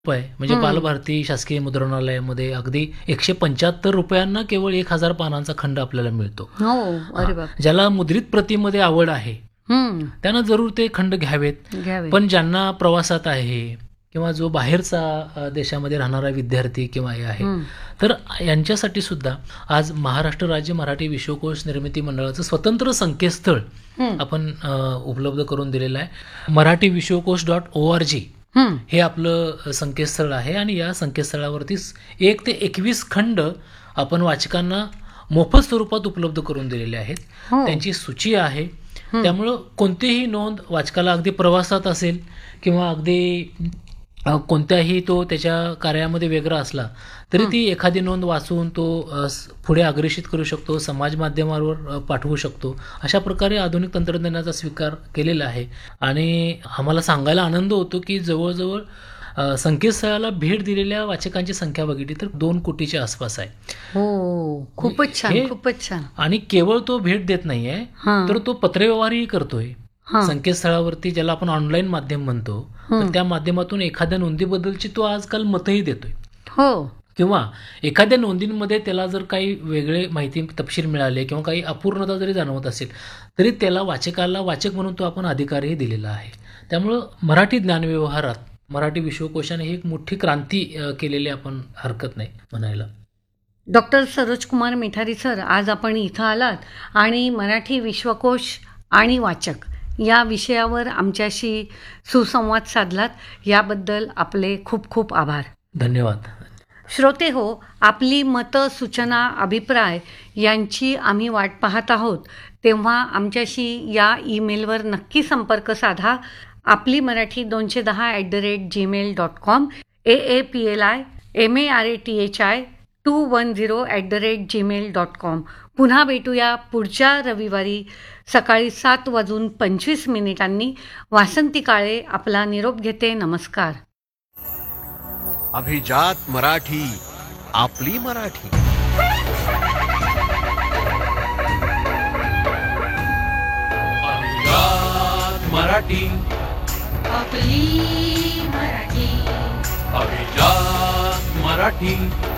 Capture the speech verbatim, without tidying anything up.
आहे. म्हणजे हं. बालभारती शासकीय मुद्रणालयामध्ये अगदी एकशे पंच्याहत्तर रुपयांना केवळ एक हजार पानांचा खंड आपल्याला मिळतो. हो. हां, अरे बाप! ज्याला मुद्रित प्रतीमध्ये आवड आहे, हं. त्यानं जरूर ते खंड घ्यावेत. घ्यावे. पण ज्यांना प्रवासात आहे किंवा जो बाहेरचा अ, देशामध्ये राहणारा विद्यार्थी किंवा हे आहे, हं. तर यांच्यासाठी सुद्धा आज महाराष्ट्र राज्य मराठी विश्वकोश निर्मिती मंडळाचं स्वतंत्र संकेतस्थळ हं. आपण अ, उपलब्ध करून दिलेलं आहे. मराठी विश्वकोश डॉट ओ आर जी हं. हे आपलं संकेतस्थळ आहे आणि या संकेतस्थळावरती एक ते एकवीस खंड आपण वाचकांना मोफत स्वरूपात उपलब्ध करून दिलेले आहेत. हो. त्यांची सूची आहे. हं. त्यामुळं कोणतीही नोंद वाचकाला अगदी प्रवासात असेल किंवा अगदी अ, कोणत्याही तो त्याच्या कार्यामध्ये वेगळा असला तरी ती एखादी नोंद वाचून तो अ, स- पुढे अग्रेषित करू शकतो, समाज माध्यमावर अ, पाठवू शकतो. अशा प्रकारे आधुनिक तंत्रज्ञानाचा स्वीकार केलेला आहे आणि आम्हाला सांगायला आनंद होतो की जवळजवळ अ, संकेतस्थळाला भेट दिलेल्या वाचकांची संख्या बघितली तर दोन कोटीच्या आसपास आहे. हो. खूपच छान, हे- खूपच छान. आणि केवळ तो भेट देत नाहीये, हां. तर तो पत्रव्यवहारही करतोय. हां. संकेतस्थळावरती ज्याला आपण ऑनलाईन माध्यम म्हणतो, तर हं. त्या माध्यमातून एखाद्या नोंदीबद्दलची तो आजकाल मतही देतोय. हो. किंवा एखाद्या नोंदींमध्ये त्याला जर काही वेगळे माहिती तपशील मिळाले किंवा काही अपूर्णता जरी जाणवत असेल तरी त्याला वाचकाला वाचक म्हणून तो आपण अधिकारही दिलेला आहे. त्यामुळं मराठी ज्ञानव्यवहारात मराठी विश्वकोशाने ही एक मोठी क्रांती अ, केलेली आपण हरकत नाही म्हणायला. डॉक्टर सरोजकुमार मिठारी सर, आज आपण इथं आलात आणि मराठी विश्वकोश आणि वाचक या विषयावर आमच्याशी सुसंवाद साधलात, याबद्दल आपले खूप खूप आभार. धन्यवाद. श्रोते हो, आपली मतं, सूचना, अभिप्राय यांची आम्ही वाट पाहत आहोत. तेव्हा आमच्याशी या ईमेलवर नक्की संपर्क साधा. आपली मराठी दोनशे दहा at the rate Gmail dot com, A A P L I M A R A T H I to one zero at the rate Gmail dot com. पुन्हा भेटूया पुढच्या रविवारी सकाळी सात वाजून पंचवीस मिनिटांनी. वासंती काळे आपला निरोप घेते. नमस्कार. अभिजात मराठी, आपली मराठी. अभिजात मराठी, आपली मराठी. अभिजात मराठी.